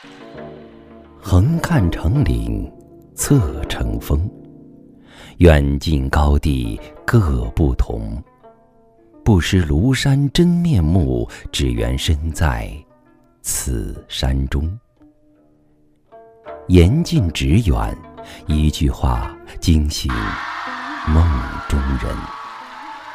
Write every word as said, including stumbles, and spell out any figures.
横看成岭，侧成峰，远近高低各不同。不识庐山真面目，只缘身在此山中。言近纸远，一句话惊醒梦中人。